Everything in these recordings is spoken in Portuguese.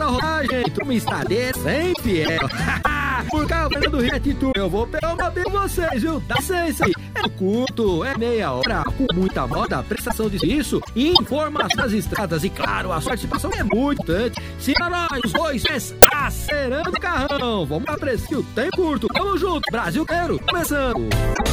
pra rodagem, turma Estadê sempre fiel. Por causa do Retitude, eu vou pegar uma vez com vocês, viu? Dá licença aí. É curto, é meia hora, com muita moda, prestação de serviço, informação das estradas e, claro, a participação é muito importante. Siga nós, os dois, acelerando o carrão. Vamos lá pra esse que o tempo curto. Tamo junto, Brasil inteiro, começando.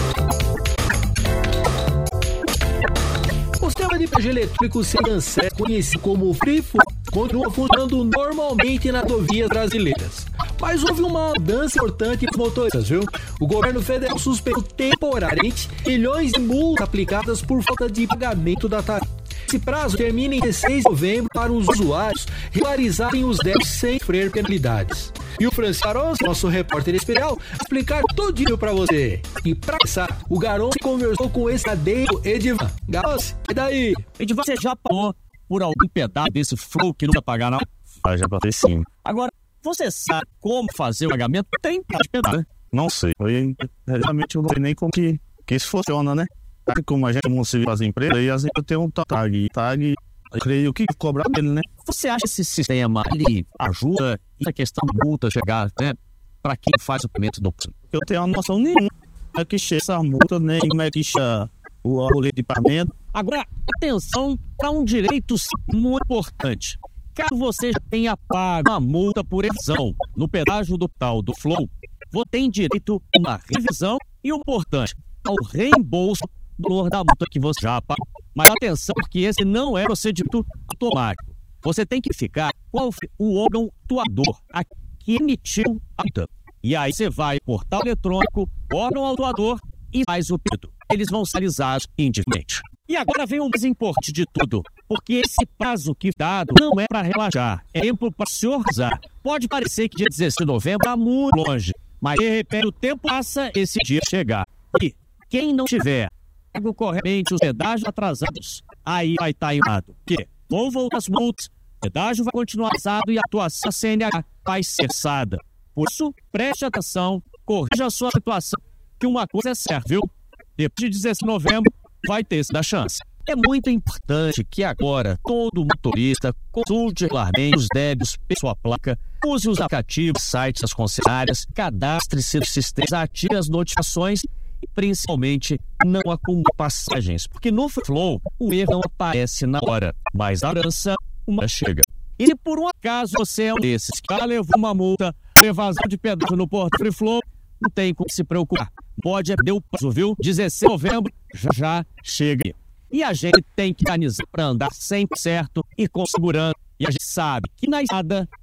O sistema de pedágio eletrônico Sedancer, conhecido como Free Flow, continua funcionando normalmente nas rodovias brasileiras. Mas houve uma mudança importante para os motoristas, viu? O governo federal suspendeu temporariamente milhões de multas aplicadas por falta de pagamento da tarifa. Esse prazo termina em 16 de novembro para os usuários regularizarem os débitos sem sofrer penalidades. E o Francisco Garonzi, nosso repórter especial, vai explicar tudinho para você. E para começar, o Garonzi conversou com esse cadeiro Edivan. Garonzi, e daí? Edivan, você já pagou por algum pedaço desse Flow que não vai pagar, não? Já passei sim. Agora, você sabe como fazer o pagamento? Tem pedaço, né? Não sei. Realmente eu não sei nem como que isso funciona, né? Como a gente não se faz empresa, e às vezes eu tenho um tag, eu creio que cobrar dele, né? Você acha que esse sistema ali ajuda essa questão de multa chegar, né? Para quem faz o pagamento do... Eu tenho uma noção nenhuma como é que chega essa multa, nem como é que chega o boleto de pagamento. Agora, atenção para um direito muito importante. Caso você já tenha pago uma multa por evasão no pedágio do tal do Flow, você tem direito a uma revisão e, o importante, ao reembolso do valor da multa que você já pagou. Mas atenção, porque esse não é procedimento automático. Você tem que ficar qual foi o órgão autuador que emitiu a multa. E aí você vai ao portal eletrônico, órgão autuador e faz o pedido. Eles vão ser analisados individualmente. E agora vem o mais importante de tudo, porque esse prazo que dado não é para relaxar, é tempo para se organizar. Pode parecer que dia 16 de novembro está muito longe, mas de repente o tempo passa, esse dia chegar. E quem não tiver pago corretamente os pedágios atrasados, aí vai estar errado. Porque vão voltar as multas, o pedágio vai continuar atrasado e a atuação da CNH vai ser cessada. Por isso, preste atenção, corrija a sua situação, que uma coisa é certa, viu? Depois de 16 de novembro, vai ter essa chance. É muito importante que agora todo motorista consulte regularmente os débitos pela sua placa, use os aplicativos, sites das concessionárias, cadastre-se nos sistemas, ative as notificações e principalmente não acumule passagens, porque no Flow o erro não aparece na hora, mas a cobrança uma chega. E se por um acaso você é um desses que já levou uma multa, evasão de pedágio no Porto Free Flow, não tem como se preocupar. Pode perder o prazo, viu? 16 de novembro já chega. E a gente tem que organizar para andar sempre certo e com segurança. E a gente sabe que na estrada